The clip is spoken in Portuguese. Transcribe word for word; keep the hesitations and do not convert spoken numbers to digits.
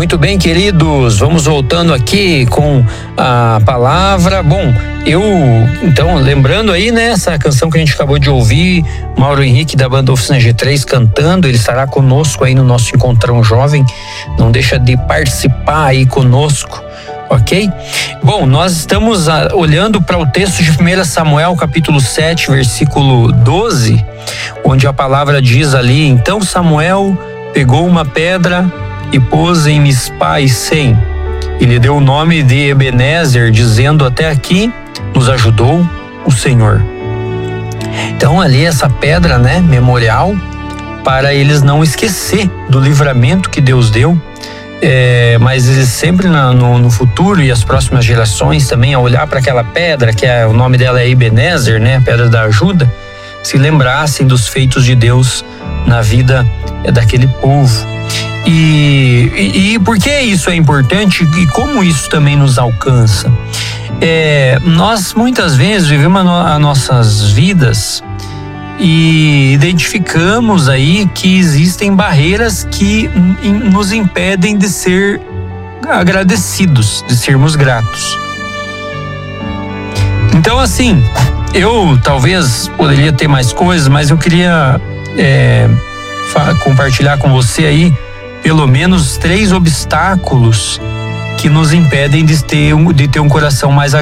Muito bem, queridos, vamos voltando aqui com a palavra. Bom, eu, então, lembrando aí, né, essa canção que a gente acabou de ouvir, Mauro Henrique da banda Oficina G três cantando, ele estará conosco aí no nosso Encontrão Jovem, não deixa de participar aí conosco, ok? Bom, nós estamos ah, olhando para o texto de primeiro Samuel, capítulo sete, versículo doze, onde a palavra diz ali: então Samuel pegou uma pedra e pôs em Mispa e Sem, e lhe deu o nome de Ebenezer, dizendo: até aqui nos ajudou o Senhor. Então ali essa pedra, né, memorial, para eles não esquecer do livramento que Deus deu, é, mas eles sempre na, no, no futuro e as próximas gerações também, a olhar para aquela pedra, que é, o nome dela é Ebenezer, né, a pedra da ajuda, se lembrassem dos feitos de Deus na vida daquele povo. E, e, e por que isso é importante e como isso também nos alcança? É, nós muitas vezes vivemos as nossas vidas e identificamos aí que existem barreiras que nos impedem de ser agradecidos, de sermos gratos. Então, assim, eu talvez poderia ter mais coisas, mas eu queria é, compartilhar com você aí pelo menos três obstáculos que nos impedem de ter um, de ter um coração mais